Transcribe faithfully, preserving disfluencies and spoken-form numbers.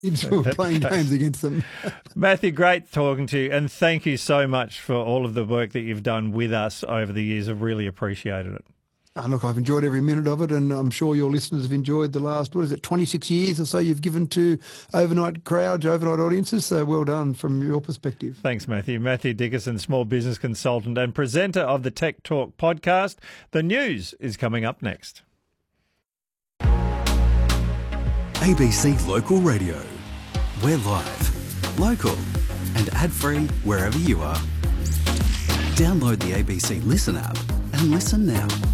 Enjoy playing games against them. Matthew, great talking to you, and thank you so much for all of the work that you've done with us over the years. I've really appreciated it. Oh, look, I've enjoyed every minute of it, and I'm sure your listeners have enjoyed the last, what is it, twenty-six years or so you've given to overnight crowds, overnight audiences. So well done from your perspective. Thanks, Matthew. Matthew Dickerson, small business consultant and presenter of the Tech Talk podcast. The news is coming up next. A B C Local Radio. We're live, local and ad-free wherever you are. Download the A B C Listen app and listen now.